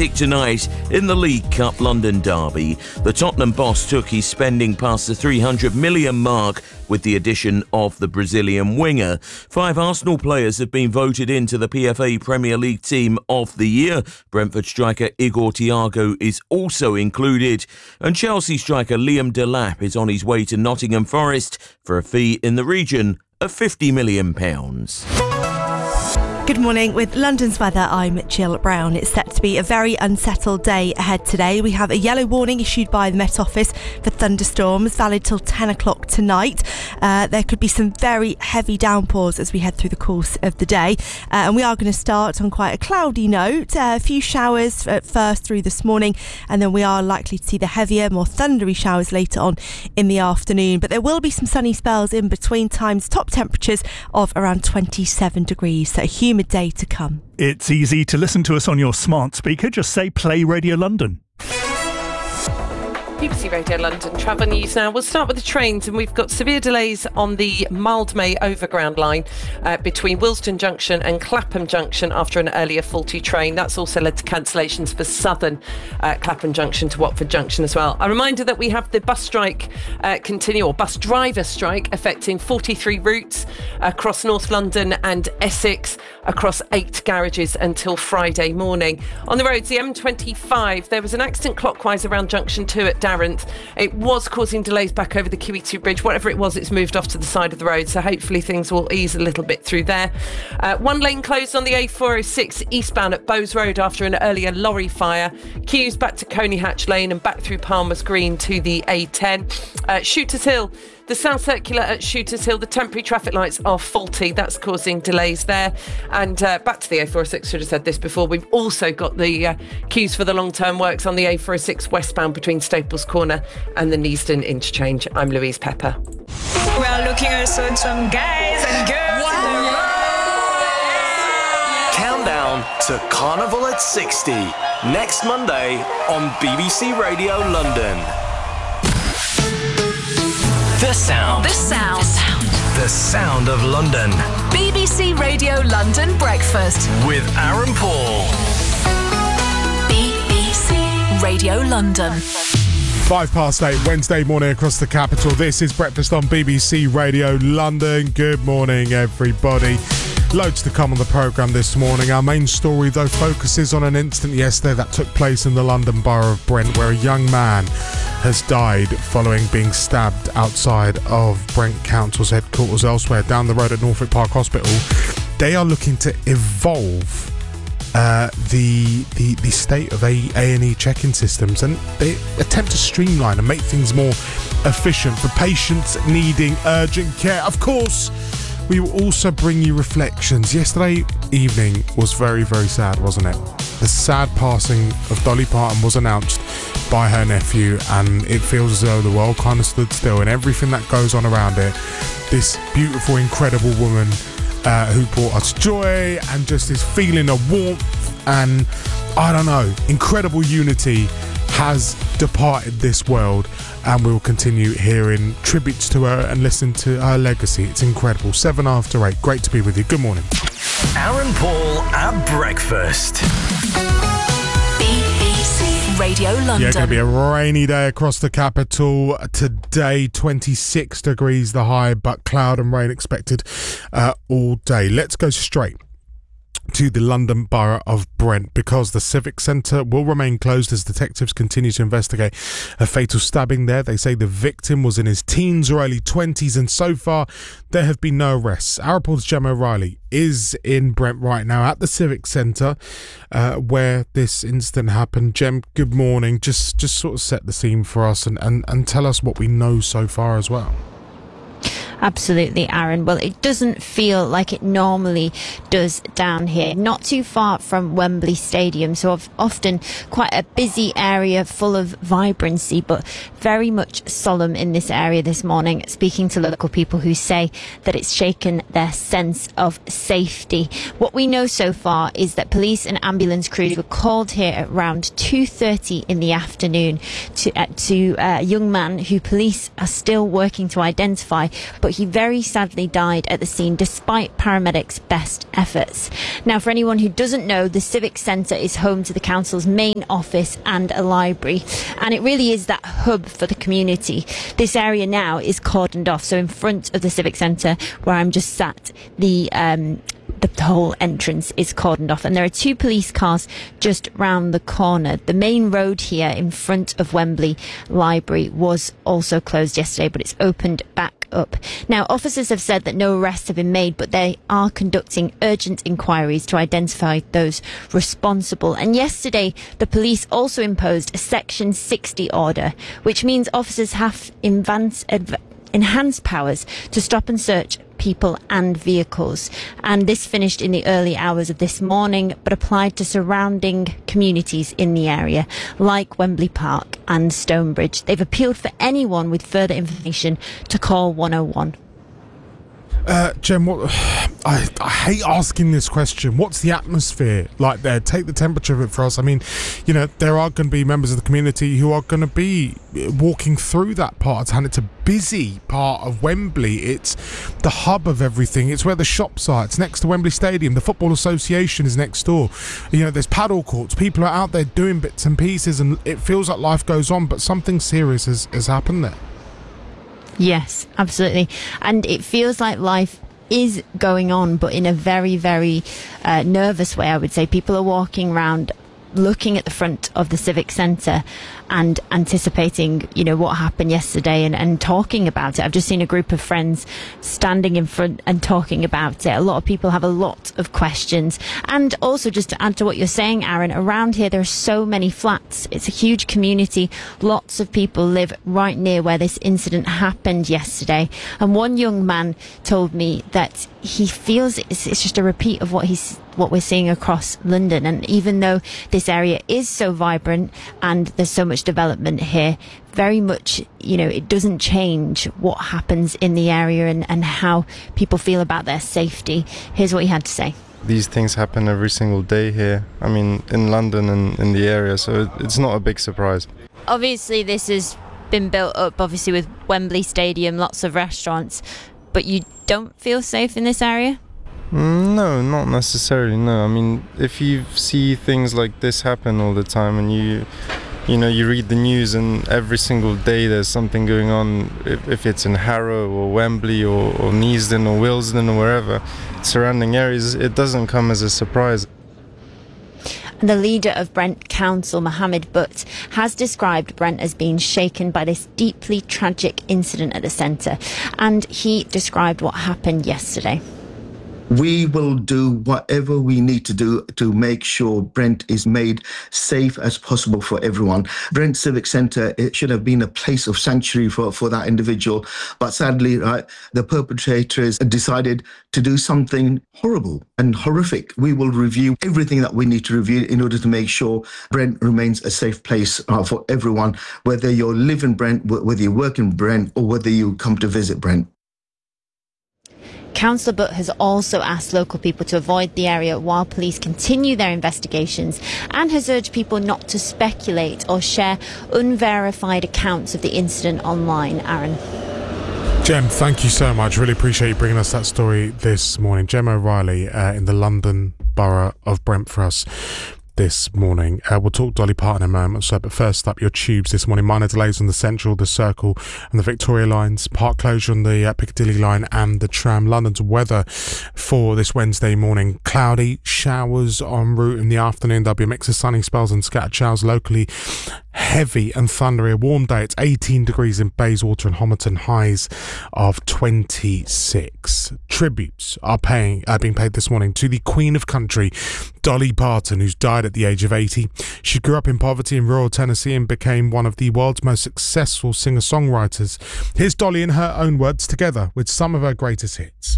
Celtic tonight in the League Cup London derby. The Tottenham boss took his spending past the 300 million mark with the addition of the Brazilian winger. 5 Arsenal players have been voted into the PFA Premier League Team of the Year. Brentford striker Igor Thiago is also included. And Chelsea striker Liam Delap is on his way to Nottingham Forest for a fee in the region of £50 million. Good morning. With London's weather, I'm Jill Brown. It's set to be a very unsettled day ahead today. We have a yellow warning issued by the Met Office for thunderstorms, valid till 10 o'clock tonight. There could be some very heavy downpours as we head through the course of the day. And we are going to start on quite a cloudy note. A few showers at first through this morning, and then we are likely to see the heavier, more thundery showers later on in the afternoon. But there will be some sunny spells in between times. Top temperatures of around 27 degrees. So a humid day to come. It's easy to listen to us on your smart speaker. Just say Play Radio London. BBC Radio London travel news now. We'll start with the trains, and we've got severe delays on the Mildmay Overground line between Willesden Junction and Clapham Junction after an earlier faulty train. That's also led to cancellations for Southern Clapham Junction to Watford Junction as well. A reminder that we have the bus strike bus driver strike affecting 43 routes across North London and Essex across 8 garages until Friday morning. On the roads, the M25, there was an accident clockwise around Junction 2 at Darrant. It was causing delays back over the QE2 bridge. Whatever it was, it's moved off to the side of the road, so hopefully things will ease a little bit through there. One lane closed on the A406 eastbound at Bowes Road after an earlier lorry fire. Queues back to Coney Hatch Lane and back through Palmer's Green to the A10. Shooters Hill, the South Circular at Shooters Hill, the temporary traffic lights are faulty. That's causing delays there. And back to the A406, should have said this before, we've also got the queues for the long-term works on the A406 westbound between Staples Corner and the Neasden interchange. I'm Louise Pepper. We are looking also at some guys and girls. Wow. Countdown to Carnival at 60, next Monday on BBC Radio London. The sound. The sound. The sound. The sound of London. BBC Radio London Breakfast. With Aaron Paul. BBC Radio London. 8:05 Wednesday morning across the capital. This is Breakfast on BBC Radio London. Good morning, everybody. Loads to come on the programme this morning. Our main story, though, focuses on an incident yesterday that took place in the London Borough of Brent, where a young man has died following being stabbed outside of Brent Council's headquarters. Elsewhere, down the road at Norfolk Park Hospital, they are looking to evolve the state of A&E check-in systems, and they attempt to streamline and make things more efficient for patients needing urgent care. Of course, we will also bring you reflections. Yesterday evening was very, very sad, wasn't it? The sad passing of Dolly Parton was announced by her nephew, and it feels as though the world kind of stood still, and everything that goes on around it. This beautiful, incredible woman who brought us joy and just this feeling of warmth and, I don't know, incredible unity has departed this world, and we will continue hearing tributes to her and listen to her legacy. It's incredible. 8:07. Great to be with you. Good morning. Aaron Paul at breakfast. BBC Radio London. Yeah, going to be a rainy day across the capital today. 26 degrees the high, but cloud and rain expected all day. Let's go straight to the London Borough of Brent, because the Civic Centre will remain closed as detectives continue to investigate a fatal stabbing there. They say the victim was in his teens or early 20s, and so far there have been no arrests. Our reporter's Gemma O'Reilly is in Brent right now at the Civic Centre where this incident happened. Gem, good morning. Just sort of set the scene for us and tell us what we know so far as well. Absolutely, Aaron. Well, it doesn't feel like it normally does down here. Not too far from Wembley Stadium, so often quite a busy area full of vibrancy, but very much solemn in this area this morning. Speaking to local people who say that it's shaken their sense of safety. What we know so far is that police and ambulance crews were called here at around 2:30 in the afternoon to a young man who police are still working to identify, but he very sadly died at the scene despite paramedics' best efforts. Now, for anyone who doesn't know, the Civic Centre is home to the council's main office and a library, and it really is that hub for the community. This area now is cordoned off, so in front of the Civic Centre, where I'm just sat, the whole entrance is cordoned off, and there are 2 police cars just round the corner. The main road here in front of Wembley Library was also closed yesterday, but it's opened back up. Now, officers have said that no arrests have been made, but they are conducting urgent inquiries to identify those responsible. And yesterday, the police also imposed a Section 60 order, which means officers have enhanced powers to stop and search people and vehicles. And this finished in the early hours of this morning, but applied to surrounding communities in the area, like Wembley Park and Stonebridge. They've appealed for anyone with further information to call 101. Jem, I hate asking this question. What's the atmosphere like there? Take the temperature of it for us. I mean, you know, there are going to be members of the community who are going to be walking through that part of town. It's a busy part of Wembley. It's the hub of everything. It's where the shops are. It's next to Wembley Stadium. The Football Association is next door. You know, there's paddle courts. People are out there doing bits and pieces, and it feels like life goes on, but something serious has happened there. Yes, absolutely. And it feels like life is going on, but in a very, very nervous way, I would say. People are walking around looking at the front of the Civic Centre and anticipating, you know, what happened yesterday and talking about it. I've just seen a group of friends standing in front and talking about it. A lot of people have a lot of questions. And also, just to add to what you're saying, Aaron, around here there are so many flats. It's a huge community. Lots of people live right near where this incident happened yesterday. And one young man told me that he feels it's just a repeat of what we're seeing across London. And even though this area is so vibrant and there's so much development here, very much, you know, it doesn't change what happens in the area and how people feel about their safety. Here's what he had to say. These things happen every single day here. I mean, in London and in the area, so it's not a big surprise. Obviously, this has been built up, obviously, with Wembley Stadium, lots of restaurants, but you don't feel safe in this area? No, not necessarily, no. I mean, if you see things like this happen all the time and you read the news and every single day there's something going on, if it's in Harrow or Wembley or Neasden or Willesden or wherever, surrounding areas, it doesn't come as a surprise. And the leader of Brent Council, Mohammed Butt, has described Brent as being shaken by this deeply tragic incident at the centre. And he described what happened yesterday. We will do whatever we need to do to make sure Brent is made safe as possible for everyone. Brent Civic Centre, it should have been a place of sanctuary for that individual. But sadly, the perpetrators decided to do something horrible and horrific. We will review everything that we need to review in order to make sure Brent remains a safe place for everyone, whether you live in Brent, whether you work in Brent, or whether you come to visit Brent. Councillor Butt has also asked local people to avoid the area while police continue their investigations, and has urged people not to speculate or share unverified accounts of the incident online. Aaron. Jem, thank you so much. Really appreciate you bringing us that story this morning. Jem O'Reilly in the London Borough of Brent for us this morning. We'll talk Dolly Parton in a moment, but first up, your tubes this morning. Minor delays on the Central, the Circle and the Victoria lines. Park closure on the Piccadilly line and the tram. London's weather for this Wednesday morning: cloudy, showers en route in the afternoon. There'll be a mix of sunny spells and scattered showers locally. Heavy and thundery. A warm day. It's 18 degrees in Bayswater and Homerton, highs of 26. Tributes are being paid this morning to the Queen of Country, Dolly Parton, who's died at the age of 80. She grew up in poverty in rural Tennessee and became one of the world's most successful singer-songwriters. Here's Dolly in her own words, together with some of her greatest hits.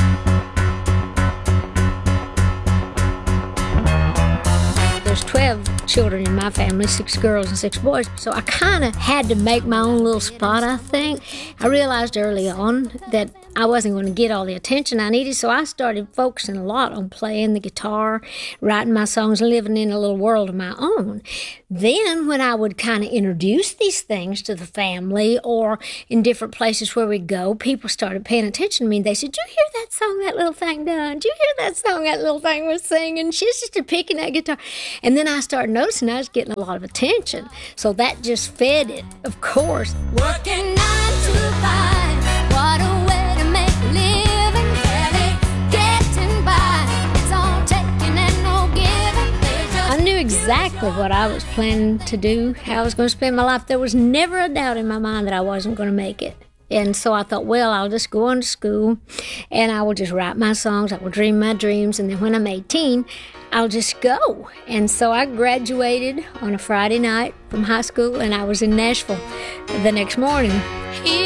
There's 12 children in my family, 6 girls and 6 boys, so I kind of had to make my own little spot, I think. I realized early on that I wasn't going to get all the attention I needed, so I started focusing a lot on playing the guitar, writing my songs, living in a little world of my own. Then when I would kind of introduce these things to the family or in different places where we go, people started paying attention to me. They said, "Did you hear that song that little thing done? Did you hear that song that little thing was singing? She's just picking that guitar." And then I started noticing I was getting a lot of attention. So that just fed it, of course. Working 9 to 5, what a way to make a living, barely getting by. It's all taking and no giving. I knew exactly what I was planning to do, how I was going to spend my life. There was never a doubt in my mind that I wasn't going to make it. And so I thought, well, I'll just go on to school and I will just write my songs. I will dream my dreams. And then when I'm 18, I'll just go. And so I graduated on a Friday night from high school and I was in Nashville the next morning.